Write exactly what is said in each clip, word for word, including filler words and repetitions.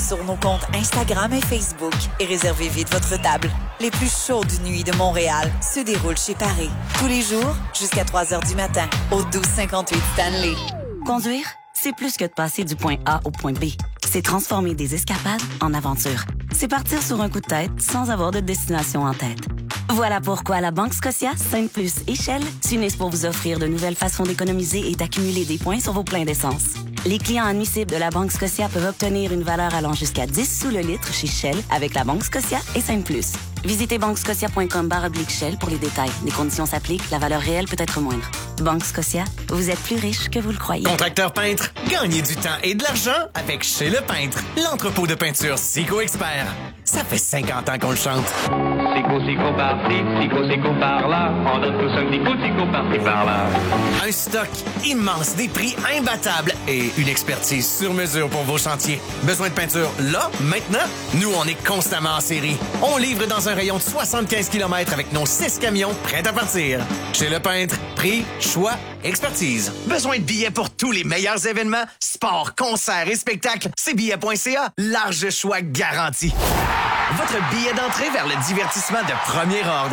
sur nos comptes Instagram et Facebook et réservez vite votre table. Les plus chaudes nuits de Montréal se déroulent chez Paris. Tous les jours, jusqu'à trois heures du matin, au douze cinquante-huit Stanley. Conduire, c'est plus que de passer du point A au point B. C'est transformer des escapades en aventures. C'est partir sur un coup de tête sans avoir de destination en tête. Voilà pourquoi la Banque Scotia, Sainte Plus et Shell s'unissent pour vous offrir de nouvelles façons d'économiser et d'accumuler des points sur vos pleins d'essence. Les clients admissibles de la Banque Scotia peuvent obtenir une valeur allant jusqu'à dix sous le litre chez Shell avec la Banque Scotia et Sainte Plus. Visitez banquescotia.com barre oblique Shell pour les détails. Les conditions s'appliquent, la valeur réelle peut être moindre. Banque Scotia, vous êtes plus riche que vous le croyez. Contracteur peintre, gagnez du temps et de l'argent avec Chez Le Peintre, l'entrepôt de peinture Sico Expert. Ça fait cinquante ans qu'on le chante. Sico, Sico par-ci, Sico, Sico par-là. On donne tous un petit coup de Sico par-ci, par-là. Un stock immense, des prix imbattables et une expertise sur mesure pour vos chantiers. Besoin de peinture là, maintenant? Nous, on est constamment en série. On livre dans un rayon de soixante-quinze kilomètres avec nos six camions prêts à partir. Chez Le Peintre, prix, choix, expertise. Besoin de billets pour tous les meilleurs événements, sports, concerts et spectacles? C'est billets point c a. Large choix garanti. Votre billet d'entrée vers le divertissement de premier ordre.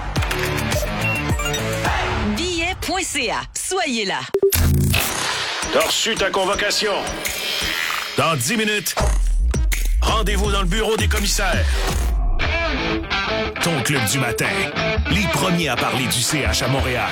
billets point c a. Soyez là. T'as reçu ta convocation. Dans dix minutes, rendez-vous dans le bureau des commissaires. Ton club du matin, les premiers à parler du C H à Montréal.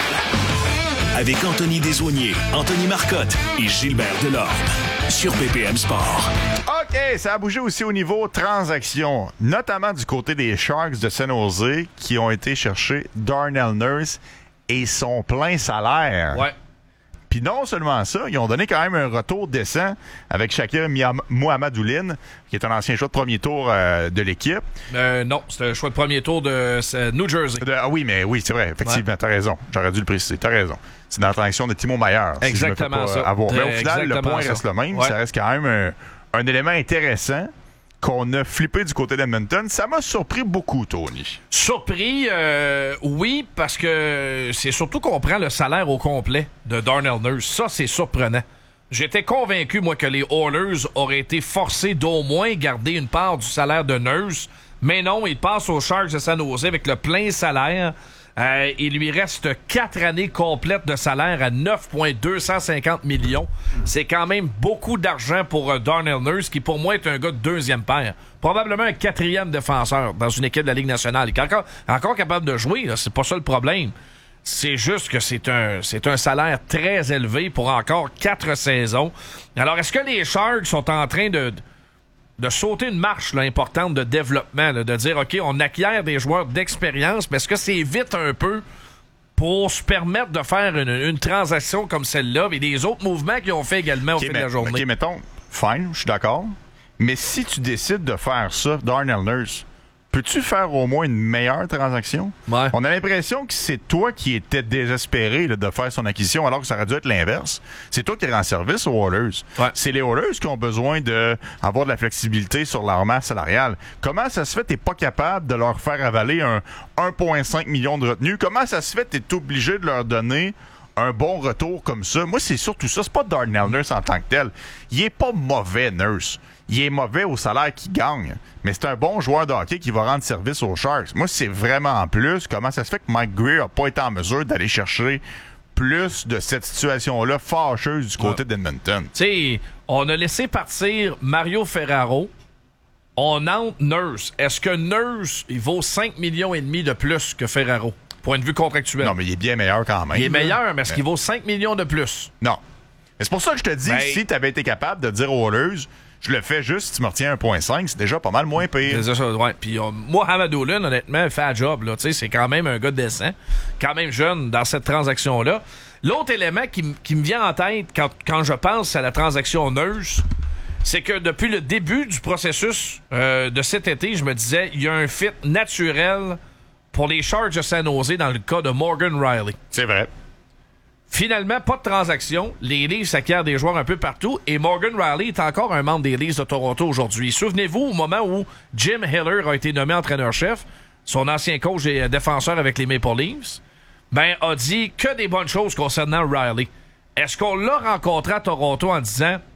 Avec Anthony Desaulniers, Anthony Marcotte et Gilbert Delorme. Sur B P M Sport. OK, ça a bougé aussi au niveau transactions, notamment du côté des Sharks de San Jose qui ont été chercher Darnell Nurse et son plein salaire. Ouais. Puis non seulement ça, ils ont donné quand même un retour décent avec Shakir Mohamadouline, qui est un ancien choix de premier tour euh, de l'équipe. Euh, non, c'était un choix de premier tour de euh, New Jersey. De, ah oui, mais oui, c'est vrai, effectivement, ouais. T'as raison. J'aurais dû le préciser, t'as raison. C'est dans la transaction de Timo Meier. Si Exactement je me fais pas ça. avoir. Mais au Euh, final, le point ça. reste le même. Ouais. Ça reste quand même un, un élément intéressant qu'on a flippé du côté d'Edmonton. Ça m'a surpris beaucoup, Tony. Surpris, euh, oui, parce que c'est surtout qu'on prend le salaire au complet de Darnell Nurse. Ça, c'est surprenant. J'étais convaincu, moi, que les Oilers auraient été forcés d'au moins garder une part du salaire de Nurse. Mais non, ils passent aux Sharks de San Jose avec le plein salaire. Euh, il lui reste quatre années complètes de salaire à neuf virgule deux cent cinquante millions. C'est quand même beaucoup d'argent pour euh, Darnell Nurse, qui pour moi est un gars de deuxième paire. Probablement un quatrième défenseur dans une équipe de la Ligue nationale. Il est encore, encore capable de jouer, là, c'est pas ça le problème. C'est juste que c'est un, c'est un salaire très élevé pour encore quatre saisons. Alors, est-ce que les Sharks sont en train de... de sauter une marche là, importante de développement, là, de dire, OK, on acquiert des joueurs d'expérience, mais est-ce que c'est vite un peu pour se permettre de faire une, une transaction comme celle-là et des autres mouvements qu'ils ont fait également au Okay, fil mais, de la journée? OK, mettons, fine, je suis d'accord. Mais si tu décides de faire ça, Darnell Nurse, peux-tu faire au moins une meilleure transaction? Ouais. On a l'impression que c'est toi qui étais désespéré là, de faire son acquisition, alors que ça aurait dû être l'inverse. C'est toi qui rends service aux Oilers. Ouais. C'est les Oilers qui ont besoin d'avoir de la flexibilité sur leur masse salariale. Comment ça se fait que t'es pas capable de leur faire avaler un un virgule cinq million de retenue? Comment ça se fait que t'es obligé de leur donner un bon retour comme ça? Moi, c'est surtout ça. C'est pas Darnell Nurse en tant que tel. Il est pas mauvais, Nurse. Il est mauvais au salaire qu'il gagne. Mais c'est un bon joueur de hockey qui va rendre service aux Sharks. Moi, c'est vraiment en plus. Comment ça se fait que Mike Greer n'a pas été en mesure d'aller chercher plus de cette situation-là fâcheuse du côté ouais. d'Edmonton? Tu sais, on a laissé partir Mario Ferraro. On entre Nurse. Est-ce que Nurse, il vaut cinq millions et demi de plus que Ferraro? Point de vue contractuel. Non, mais il est bien meilleur quand même. Il est meilleur, mais est-ce mais... qu'il vaut cinq millions de plus? Non. Et c'est pour ça que je te dis, ben... si tu avais été capable de dire aux Oilers, je le fais juste si tu me retiens un virgule cinq, c'est déjà pas mal moins pire. C'est ça, ouais. Puis euh, Mohamadouline, honnêtement, il fait un job. Là. C'est quand même un gars décent, quand même jeune dans cette transaction-là. L'autre élément qui, qui me vient en tête quand, quand je pense à la transaction Nurse, c'est que depuis le début du processus euh, de cet été, je me disais, il y a un fit naturel pour les Sharks de San Jose dans le cas de Morgan Riley. C'est vrai. Finalement, pas de transaction. Les Leafs acquièrent des joueurs un peu partout et Morgan Riley est encore un membre des Leafs de Toronto aujourd'hui. Souvenez-vous, au moment où Jim Hiller a été nommé entraîneur-chef, son ancien coach et défenseur avec les Maple Leafs, ben, a dit que des bonnes choses concernant Riley. Est-ce qu'on l'a rencontré à Toronto en disant